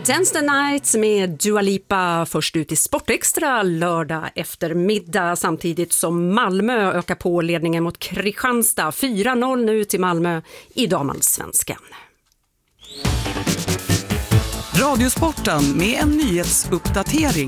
Dance the Night med Dua Lipa först ut i Sportextra lördag eftermiddag, samtidigt som Malmö ökar på ledningen mot Kristianstad. 4-0 nu till Malmö i damallsvenskan. Radiosporten med en nyhetsuppdatering.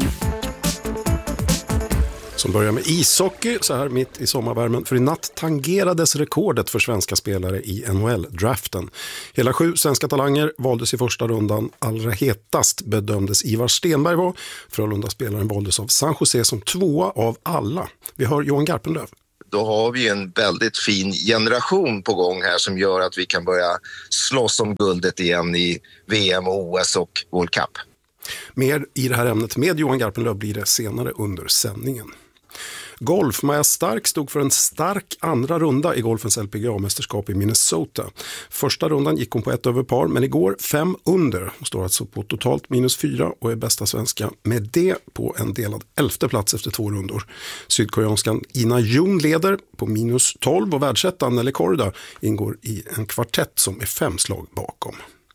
Som börjar med ishockey så här mitt i sommarvärmen. För i natt tangerades rekordet för svenska spelare i NHL-draften. Hela 7 svenska talanger valdes i första rundan. Allra hetast bedömdes Ivar Stenberg var. Frölunda-spelaren valdes av San Jose som 2:a av alla. Vi hör Johan Garpenlöv. Då har vi en väldigt fin generation på gång här som gör att vi kan börja slåss om guldet igen i VM, OS och World Cup. Mer i det här ämnet med Johan Garpenlöv blir det senare under sändningen. Golf. Maja Stark stod för en stark andra runda i golfens LPGA-mästerskap i Minnesota. Första rundan gick hon på 1 över par, men igår 5 under. Hon står alltså på totalt -4 och är bästa svenska med det på en delad 11:e plats efter 2 rundor. Sydkoreanskan Ina Jung leder på -12 och världsettan Nelly Korda ingår i en kvartett som är 5 slag bakom.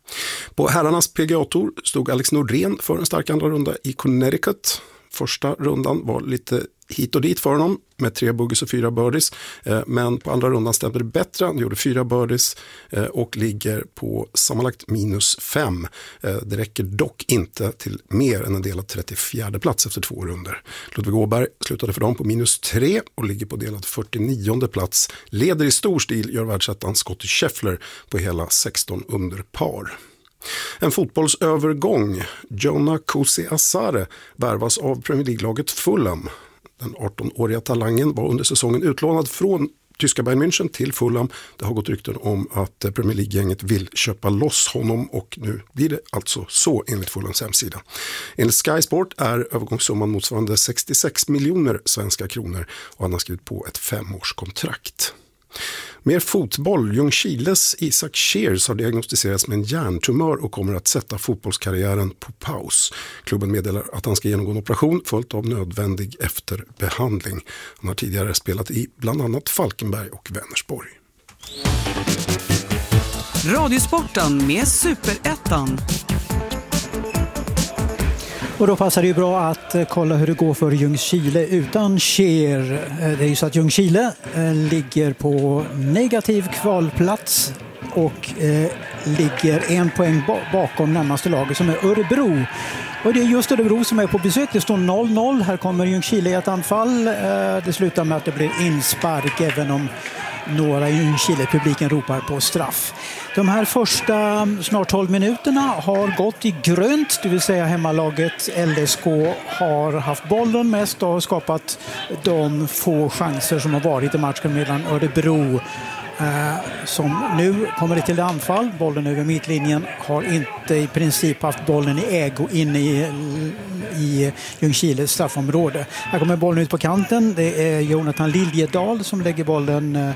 På herrarnas PGA-tour stod Alex Norén för en stark andra runda i Connecticut. Första rundan var lite hit och dit för honom med 3 bogey's och 4 birdies. Men på andra rundan stämde det bättre. Han gjorde 4 birdies och ligger på sammanlagt -5. Det räcker dock inte till mer än en delad 34:e plats efter 2 runder. Ludvig Åberg slutade för dem på -3 och ligger på delad 49:e plats. Leder i stor stil gör världsettan Scottie Scheffler på hela 16 under par. En fotbollsövergång. Jonah Kusi-Asare värvas av Premier League-laget Fulham. Den 18-åriga talangen var under säsongen utlånad från tyska Bayern München till Fulham. Det har gått rykten om att Premier League-gänget vill köpa loss honom och nu blir det alltså så enligt Fulhams hemsida. Enligt Sky Sport är övergångssumman motsvarande 66 miljoner svenska kronor och han har skrivit på ett 5-årskontrakt. Mer fotboll. Ljungskiles Isak Shears har diagnostiserats med en hjärntumör och kommer att sätta fotbollskarriären på paus. Klubben meddelar att han ska genomgå en operation följt av nödvändig efterbehandling. Han har tidigare spelat i bland annat Falkenberg och Vänersborg. Radiosporten med Superettan. Och då passar det ju bra att kolla hur det går för Ljungskile utan Scheer. Det är ju så att Ljungskile ligger på negativ kvalplats och ligger 1 poäng bakom närmaste laget som är Örebro. Och det är just Örebro som är på besök. Det står 0-0. Här kommer Ljungskile i ett anfall. Det slutar med att det blir inspark även om några i Ljungskile-publiken ropar på straff. De här första snart 12 minuterna har gått i grönt, det vill säga hemmalaget LSK har haft bollen mest och har skapat de få chanser som har varit i matchen mellan Örebro som nu kommer det till anfall. Bollen över mittlinjen har inte i princip haft bollen i ägo inne i Ljungskiles straffområde. Här kommer bollen ut på kanten. Det är Jonathan Liljedal som lägger bollen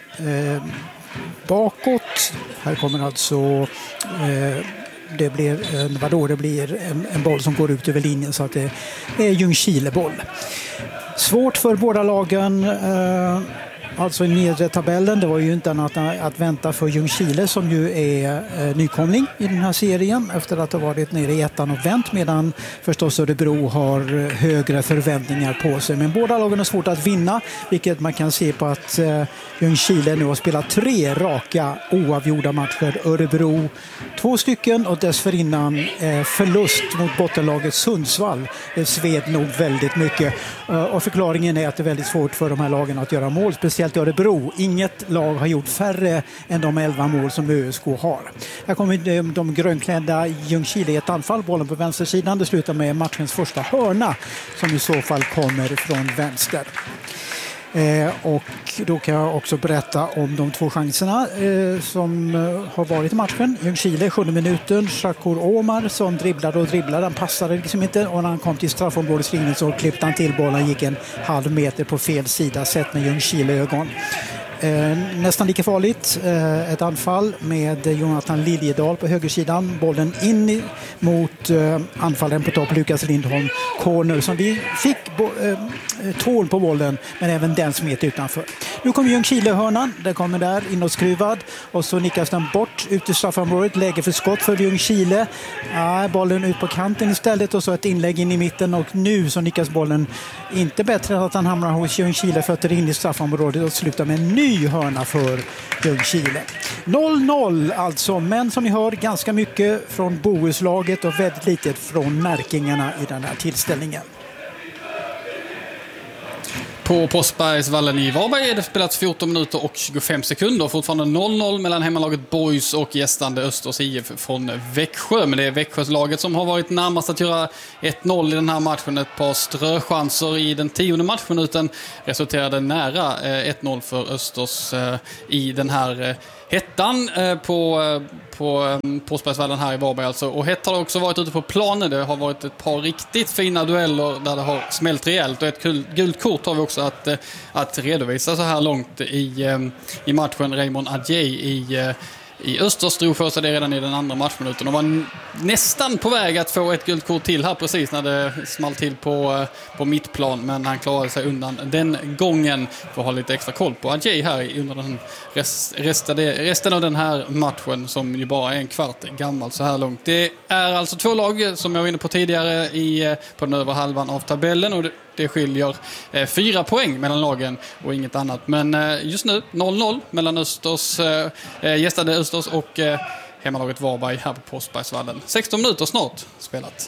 bakåt. Här kommer alltså det blir en boll som går ut över linjen så att det är Ljungskile-boll. Svårt för båda lagen. Alltså i nedre tabellen, det var ju inte annat att vänta för Ljungskile som ju är nykomling i den här serien efter att ha varit nere i ettan och vänt, medan förstås Örebro har högre förväntningar på sig. Men båda lagen har svårt att vinna, vilket man kan se på att Ljungskile nu har spelat 3 raka oavgjorda matcher. Örebro 2 stycken och dessförinnan förlust mot bottenlaget Sundsvall. Det sved nog väldigt mycket och förklaringen är att det är väldigt svårt för de här lagen att göra mål, speciellt i Örebro. Inget lag har gjort färre än de 11 mål som ÖSK har. Här kommer de grönklädda Ljungskile i ett anfall, bollen på vänstersidan. Det slutar med matchens första hörna som i så fall kommer från vänster. Och då kan jag också berätta om de 2 chanserna som har varit i matchen. Ljungskile 7 minuten, Shakur Omar som dribblade, han passade liksom inte och när han kom till straffområdeslinjen så klippte han till bollen, gick en halv meter på fel sida sett med Ljungskile-ögon. Nästan lika farligt, ett anfall med Jonathan Liljedal på högersidan, bollen in mot anfallaren på topp Lukas Lindholm, corner som vi fick tål på bollen men även den smet utanför. Nu kommer Ljungskile-hörnan, den kommer där inåtskruvad och så nickas den bort ut i straffområdet, läge för skott för Ljungskile. Bollen ut på kanten istället och så ett inlägg in i mitten och nu så nickas bollen inte bättre att han hamnar hos Ljungskile, fötter in i straffområdet och slutar med en ny hörna för Ljungskile. 0-0 alltså, men som ni hör ganska mycket från Bohuslaget och väldigt lite från märkingarna i den här tillställningen. På Påsbergsvallen i Varberg är det spelats 14 minuter och 25 sekunder. Fortfarande 0-0 mellan hemmalaget Boys och gästande Östers IF från Växjö. Men det är Växjöslaget som har varit närmast att göra 1-0 i den här matchen. Ett par ströchanser i den 10:e matchminuten resulterade nära 1-0 för Östers i den här hettan på Påsbergsvallen här i Varberg alltså. Och hett har också varit ute på planen. Det har varit ett par riktigt fina dueller där det har smält rejält. Och ett gult kort har vi också att redovisa så här långt i matchen. Raymond Adjei i Östers drog för sig det redan i den andra matchminuten och var nästan på väg att få ett gult kort till här precis när det small till på mittplan, men han klarade sig undan den gången. För att ha lite extra koll på Adjei här under den resten av den här matchen som ju bara är en kvart gammal så här långt. Det är alltså två lag som jag var inne på tidigare på den övre halvan av tabellen och det skiljer 4 poäng mellan lagen och inget annat. Men just nu 0-0 mellan gästade Östers och hemmalaget Varberg här på Påsbergsvallen. 16 minuter snart spelat.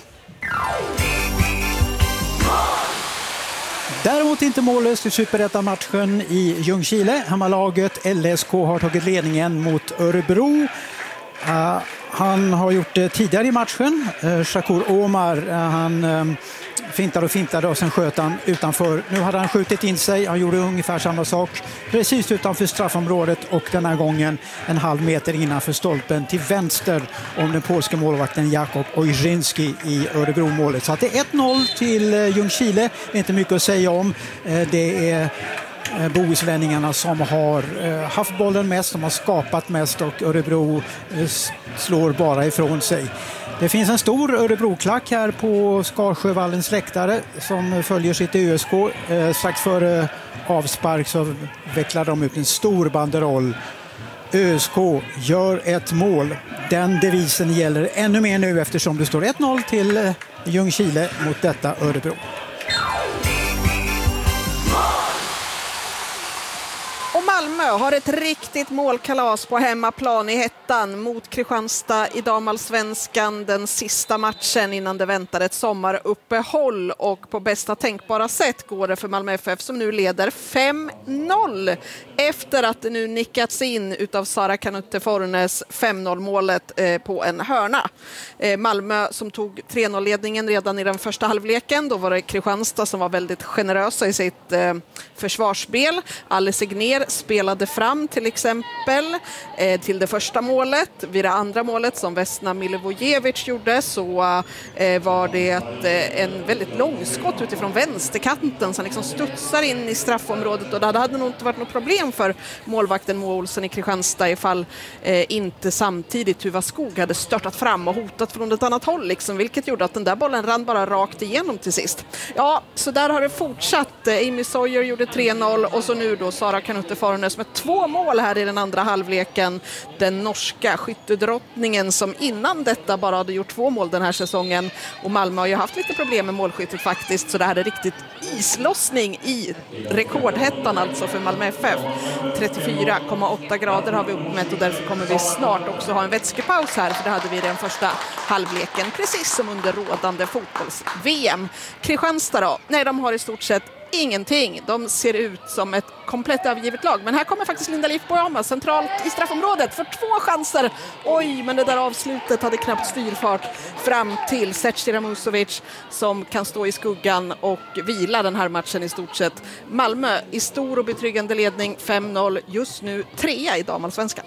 Däremot inte mållöst i Superettan-matchen i Ljungskile. Hemmalaget LSK har tagit ledningen mot Örebro. Han har gjort det tidigare i matchen. Shakur Omar, han fintade och sen sköt han utanför. Nu hade han skjutit in sig. Han gjorde ungefär samma sak precis utanför straffområdet och den här gången en halv meter innanför stolpen till vänster om den polska målvakten Jakub Ojrzynski i Örebro-målet. Så att det är 1-0 till Ljungskile. Det är inte mycket att säga om. Det är bohuslänningarna som har haft bollen mest, som har skapat mest och Örebro slår bara ifrån sig. Det finns en stor Örebro-klack här på Skarsjövallens läktare som följer sitt ÖSK. Strax före avspark så vecklar de ut en stor banderoll. ÖSK gör ett mål. Den devisen gäller ännu mer nu eftersom det står 1-0 till Ljungskile mot detta Örebro. Malmö har ett riktigt målkalas på hemmaplan i hettan mot Kristianstad i damallsvenskan, den sista matchen innan det väntar ett sommaruppehåll, och på bästa tänkbara sätt går det för Malmö FF som nu leder 5-0 efter att det nu nickats in utav Sara Kanutte Fornes 5-0 målet på en hörna. Malmö som tog 3-0-ledningen redan i den första halvleken. Då var det Kristianstad som var väldigt generösa i sitt försvarsspel. Alice Igner spelade fram till exempel till det första målet. Vid det andra målet som Vesna Milivojevic gjorde så var det en väldigt långskott utifrån vänsterkanten som liksom studsar in i straffområdet, och det hade nog inte varit något problem för målvakten Moa Olsson i Kristianstad ifall inte samtidigt Tuva Skog hade störtat fram och hotat från ett annat håll liksom, vilket gjorde att den där bollen rann bara rakt igenom till sist. Ja, så där har det fortsatt. Amy Sawyer gjorde 3-0 och så nu då Sara Kanutte Fornes med 2 mål här i den andra halvleken. Den norska skyttedrottningen som innan detta bara hade gjort 2 mål den här säsongen, och Malmö har ju haft lite problem med målskyttet faktiskt, så det här är riktigt islossning i rekordhettan alltså för Malmö FF. 34,8 grader har vi uppmätt och därför kommer vi snart också ha en vätskepaus här, för det hade vi i den första halvleken precis som under rådande fotbolls-VM. Kristianstad då? Nej, de har i stort sett ingenting. De ser ut som ett komplett övergivet lag. Men här kommer faktiskt Linda Lifborg centralt i straffområdet för 2 chanser. Oj, men det där avslutet hade knappt styrfart fram till Zecira Musovic som kan stå i skuggan och vila den här matchen i stort sett. Malmö i stor och betryggande ledning 5-0, just nu 3 i damallsvenskan.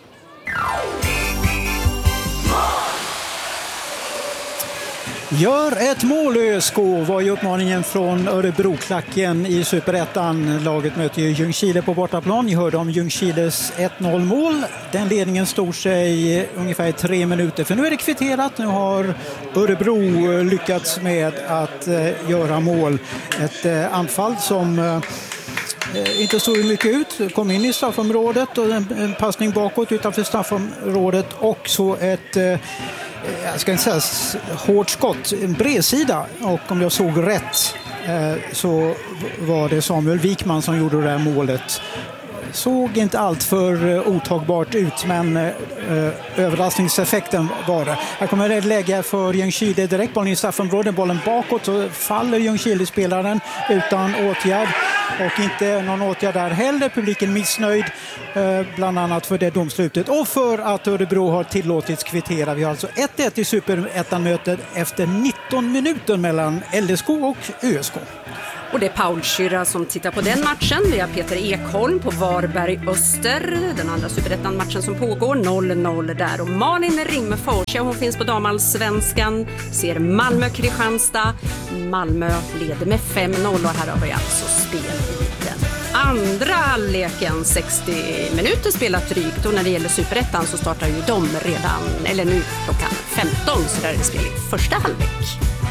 Gör ett mål ÖSK var ju uppmaningen från Örebro-klacken i Superettan. Laget möter ju Ljungskile på bortaplan. Ni hörde om Ljungskiles 1-0 mål. Den ledningen stod sig ungefär 3 minuter. För nu är det kvitterat. Nu har Örebro lyckats med att göra mål. Ett anfall som inte så mycket ut. Kom in i straffområdet och en passning bakåt utanför straffområdet och så ett, jag ska inte säga hårt skott, en bredsida. Och om jag såg rätt så var det Samuel Wikman som gjorde det här målet. Såg inte allt för otagbart ut, men överraskningseffekten var det. Här kommer ett läge för Ljungskile, direkt bollen i straffområdet, bollen bakåt, så faller Ljungskile-spelaren utan åtgärd. Och inte någon åtgärd där heller. Publiken missnöjd, bland annat för det domslutet och för att Örebro har tillåtits kvittera. Vi har alltså 1-1 i Superettan-mötet efter 19 minuter mellan LSK och ÖSK. Och det är Paul Schürrer som tittar på den matchen. Vi har Peter Ekholm på Varberg Öster. Den andra Superettan-matchen som pågår. 0-0 där. Och Malin Rimmerfors, hon finns på damallsvenskan. Ser Malmö-Kristianstad. Malmö leder med 5-0 och här har vi alltså spel i den andra halvleken. 60 minuter spelat drygt. Och när det gäller Superettan så startar ju de redan, eller nu klockan 15. Så där är det spel i första halvlek.